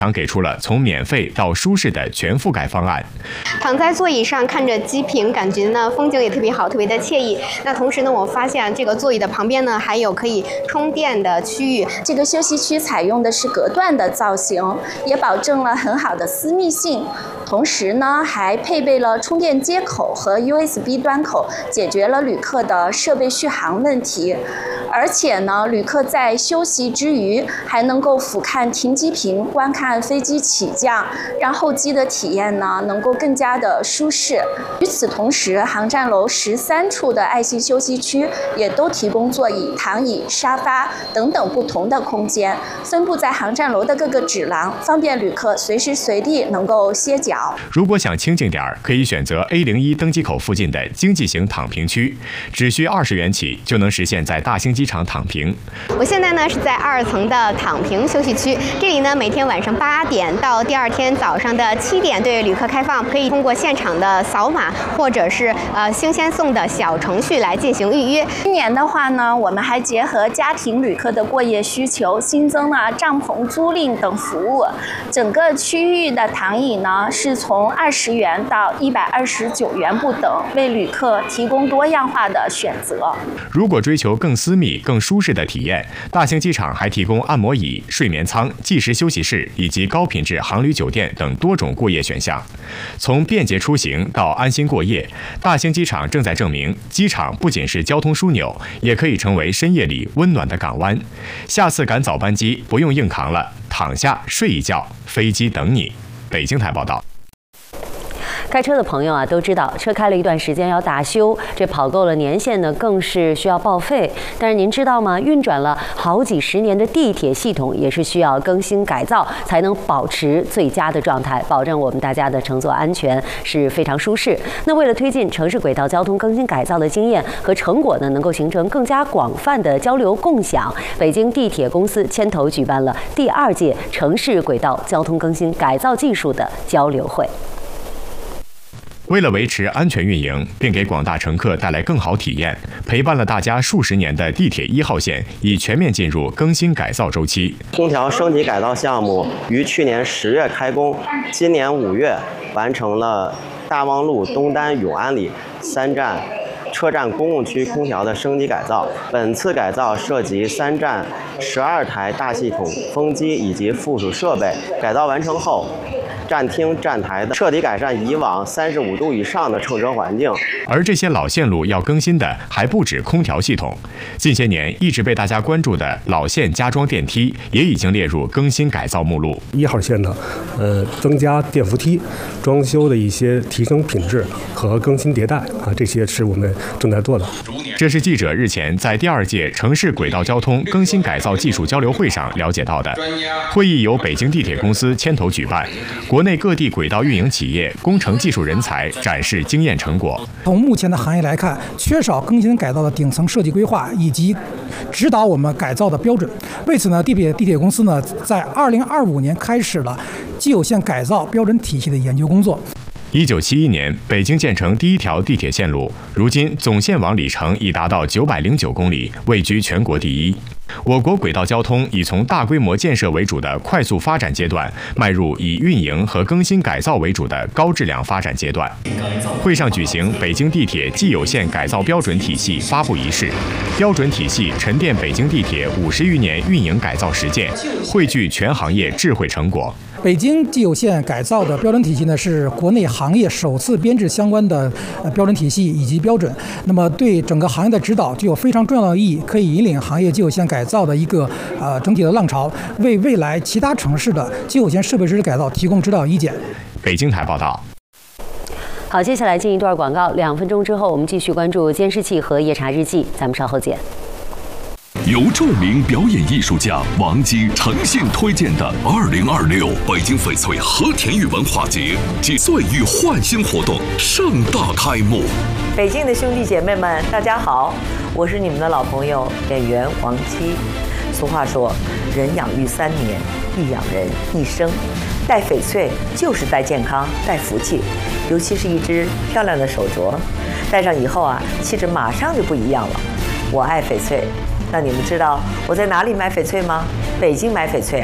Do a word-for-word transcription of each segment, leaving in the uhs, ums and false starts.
场给出了从免费到舒适的全覆盖方案。 躺在座椅上看着机坪，感觉呢风景也特别好，特别的惬意。那同时呢，我发现这个座椅的旁边呢还有可以充电的区域。 这个休息区采用的是隔断的造型，也保证了很好的私密性。同时呢，还配备了充电接口和 U S B 端口，解决了旅客的设备续航问题。而且呢，旅客在休息之余，还能够俯瞰停机坪，观看飞机起降，让候机的体验呢能够更加的舒适。与此同时，航站楼十三处的爱惜休息区也都提供座椅、躺椅、沙发等等不同的空间，分布在航站楼的各个指廊，方便旅客随时随地能够歇脚。 如果想清静点儿，可以选择 A 零一 登机口附近的经济型躺平区，只需二十元起就能实现在大兴机场躺平。 我现在呢是在二层的躺平休息区，这里呢每天晚上八点到第二天早上的七点对旅客开放，可以通过现场的扫码或者是呃星先送的小程序来进行预约。 今年的话呢，我们还结合家庭旅客的过夜需求，新增了帐篷租赁等服务。整个区域的躺椅呢是从二十元到一百二十九元不等，为旅客提供多样化的选择。 如果追求更私密、更舒适的体验，大兴机场还提供按摩椅、睡眠舱、即时休息室以及高品质航旅酒店等多种过夜选项。从便捷出行到安心过夜，大兴机场正在证明，机场不仅是交通枢纽，也可以成为深夜里温暖的港湾。下次赶早班机不用硬扛了，躺下睡一觉，飞机等你。北京台报道。 开车的朋友啊都知道，车开了一段时间要大修，这跑够了年限呢，更是需要报废。但是您知道吗？运转了好几十年的地铁系统也是需要更新改造，才能保持最佳的状态，保证我们大家的乘坐安全是非常舒适。那为了推进城市轨道交通更新改造的经验和成果呢，能够形成更加广泛的交流共享，北京地铁公司牵头举办了第二届城市轨道交通更新改造技术的交流会。 为了维持安全运营，并给广大乘客带来更好体验，陪伴了大家数十年的地铁一号线已全面进入更新改造周期。 空调升级改造项目于去年十月开工，今年五月完成了大望路、东单、永安里三站车站公共区空调的升级改造。本次改造涉及三站十二台大系统风机以及附属设备。改造完成后，站厅、站台的彻底改善以往三十五度以上的乘车环境。 而这些老线路要更新的还不止空调系统，近些年一直被大家关注的老线加装电梯也已经列入更新改造目录。 一号线的，呃，增加电扶梯、装修的一些提升品质和更新迭代啊，这些是我们正在做的。 这是记者日前在第二届城市轨道交通更新改造技术交流会上了解到的。会议由北京地铁公司牵头举办，国内各地轨道运营企业、工程技术人才展示经验成果。 从目前的行业来看，缺少更新改造的顶层设计规划以及指导我们改造的标准。为此呢，地铁地铁公司呢，在二零二五年开始了既有线改造标准体系的研究工作。 一九七一年，北京建成第一条地铁线路，如今总线网里程已达到九百零九公里，位居全国第一。我国轨道交通已从大规模建设为主的快速发展阶段，迈入以运营和更新改造为主的高质量发展阶段。会上举行北京地铁既有线改造标准体系发布仪式，标准体系沉淀北京地铁五十余年运营改造实践，汇聚全行业智慧成果。 北京既有线改造的标准体系呢，是国内行业首次编制相关的呃标准体系以及标准。那么对整个行业的指导具有非常重要的意义，可以引领行业既有线改造的一个呃整体的浪潮，为未来其他城市的既有线设备设施改造提供指导意见。 北京台报道。 好，接下来进一段广告，两分钟之后我们继续关注监视器和夜查日记，咱们稍后见。 由著名表演艺术家王姬诚信推荐的二零二六北京翡翠和田玉文化节暨岁玉焕新活动盛大开幕。 北京的兄弟姐妹们，大家好，我是你们的老朋友演员王姬。俗话说，人养育三年，亦养人一生。戴翡翠就是戴健康、戴福气，尤其是一只漂亮的手镯，戴上以后啊，气质马上就不一样了。我爱翡翠。那你们知道我在哪里买翡翠吗？北京买翡翠啊，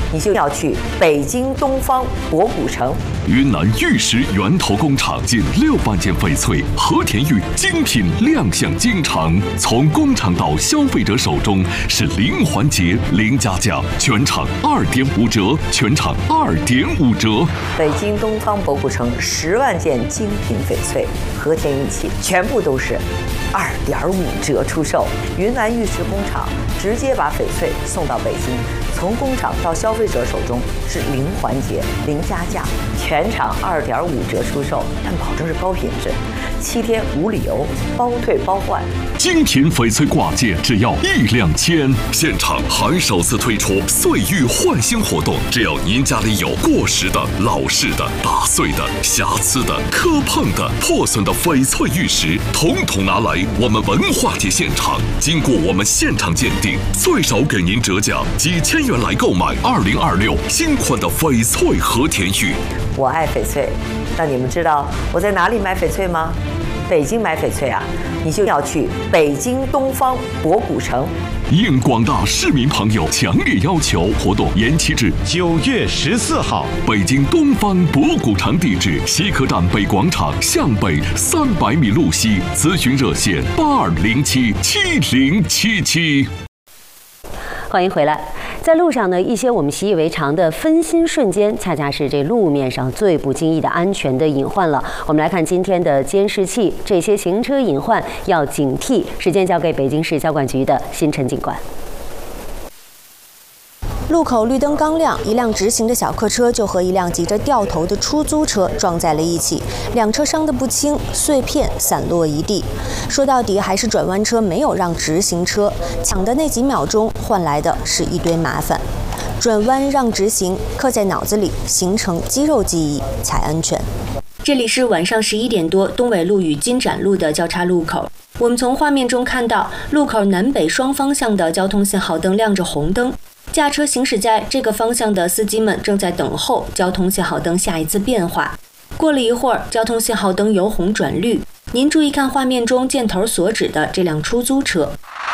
你就要去北京东方博古城。 云南玉石源头工厂近六万件翡翠和田玉精品亮相京城，从工厂到消费者手中是零环节、零加价，全场二点五折，全场二点五折。 北京东方博古城十万件精品翡翠和田玉器，全部都是二点五折出售。云南玉石工厂直接把翡翠送到北京，从工厂到消费者手中是零环节、零加价，全场二点五折出售，但保证是高品质，七天无理由，包退包换。 精品翡翠挂件只要一两千，现场还首次推出岁玉换新活动，只要您家里有过时的、老式的、打碎的、瑕疵的、磕碰的、破损的翡翠玉石，统统拿来我们文化节现场，经过我们现场鉴定，最少给您折价几千元来购买二零二六新款的翡翠和田玉。 我爱翡翠，那你们知道我在哪里买翡翠吗？北京买翡翠啊，你就要去北京东方博古城。 应广大市民朋友强烈要求，活动延期至九月十四号。 北京东方博古城地址：西客站北广场向北三百米路西，咨询热线八二零七七零七七。 欢迎回来。在路上呢，一些我们习以为常的分心瞬间，恰恰是这路面上最不经意的安全的隐患了。我们来看今天的监视器，这些行车隐患要警惕。时间交给北京市交管局的辛晨警官。 路口绿灯刚亮，一辆直行的小客车就和一辆急着掉头的出租车撞在了一起，两车伤得不轻，碎片散落一地。说到底还是转弯车没有让直行车抢的那几秒钟，换来的是一堆麻烦。转弯让直行，刻在脑子里，形成肌肉记忆才安全。 这里是晚上十一点多，东纬路与金盏路的交叉路口。我们从画面中看到，路口南北双方向的交通信号灯亮着红灯。驾车行驶在这个方向的司机们正在等候交通信号灯下一次变化。过了一会儿，交通信号灯由红转绿。您注意看画面中箭头所指的这辆出租车。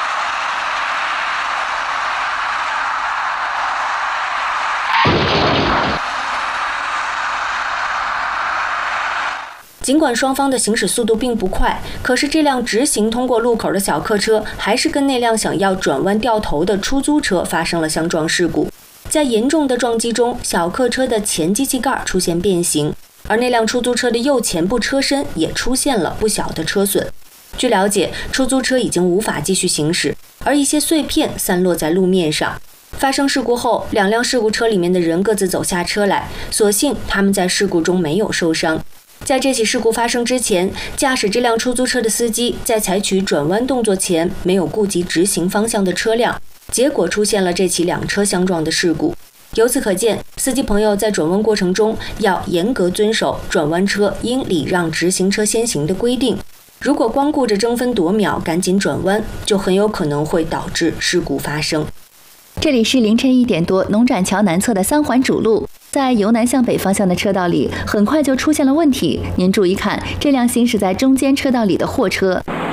尽管双方的行驶速度并不快，可是这辆直行通过路口的小客车还是跟那辆想要转弯掉头的出租车发生了相撞事故。在严重的撞击中，小客车的前机器盖出现变形，而那辆出租车的右前部车身也出现了不小的车损。据了解，出租车已经无法继续行驶，而一些碎片散落在路面上。发生事故后，两辆事故车里面的人各自走下车来，所幸他们在事故中没有受伤。在这起事故发生之前，驾驶这辆出租车的司机在采取转弯动作前没有顾及直行方向的车辆，结果出现了这起两车相撞的事故。由此可见，司机朋友在转弯过程中要严格遵守转弯车应礼让直行车先行的规定。如果光顾着争分夺秒赶紧转弯，就很有可能会导致事故发生。 这里是凌晨一点多，农展桥南侧的三环主路，在由南向北方向的车道里，很快就出现了问题。您注意看，这辆行驶在中间车道里的货车，